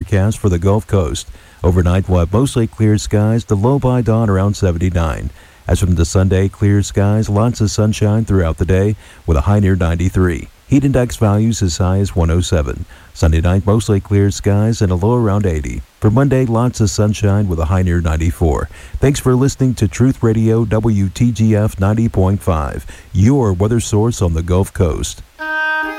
forecast for the Gulf Coast. Overnight, we'll have mostly clear skies, the low by dawn around 79. As from the Sunday, clear skies, lots of sunshine throughout the day with a high near 93. Heat index values as high as 107. Sunday night, mostly clear skies and a low around 80. For Monday, lots of sunshine with a high near 94. Thanks for listening to Truth Radio WTGF 90.5, your weather source on the Gulf Coast.